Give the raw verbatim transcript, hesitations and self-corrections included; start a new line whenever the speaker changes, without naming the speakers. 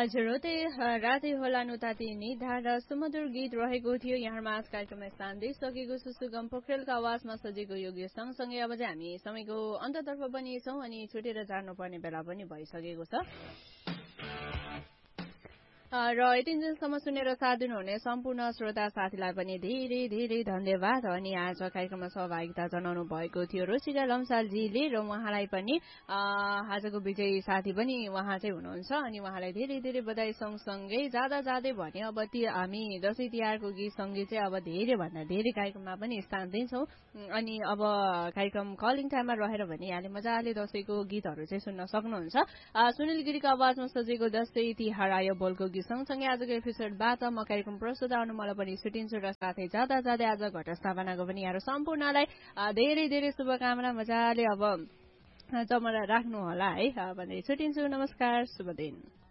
हजुर हो त्यही राति होला नुताती निधा र सुमधुर गीत रहेको थियो। यहाँमा आज कार्यक्रममा स्थान दिइसकेको छु सुगम पोखरेलको आवाजमा सजिएको यो गीत सँगसँगै अब चाहिँ हामी समयको अन्ततर्फ पनि छौँ अनि छुटेर जानुपर्ने बेला पनि भइसकेको छ र यतिन्जेलसम्म सुनेर साथ दिनुहुने सम्पूर्ण श्रोता साथीलाई पनि धेरै धेरै धन्यवाद। अनि आज कार्यक्रममा सहभागिता जनाउनु भएको थियो रोसिका लम्सालजीले र उहाँलाई पनि आजको विजयी साथी पनि उहाँ चाहिँ हुनुहुन्छ अनि उहाँलाई धेरै धेरै बधाई सँगसँगै जाँदा जाँदै भने अब ती हामी दसैँ तिहारको गीत सङ्गीत चाहिँ अब धेरै भन्दा धेरै कार्यक्रममा पनि स्थान दिन्छौँ। अनि अब कार्यक्रम कलिङ टाइममा रहेर भनिहाले मजाले दसैँको गीतहरू चाहिँ सुन्न सक्नुहुन्छ। सुनिल गिरीको आवाजमा सजिएको दसैँ तिहार आयो बोलको गीत सँगसँगै आजको एपिसोडबाट म कार्यक्रम प्रस्तुत आउनु मलाई पनि छुटिन्छु र साथै जाँदा जाँदै आज घटस्थापनाको पनि यहाँहरू सम्पूर्णलाई धेरै धेरै शुभकामना मजाले अब जमरा राख्नु होला है भनेर छुटिन्छु। नमस्कार, शुभ दिन।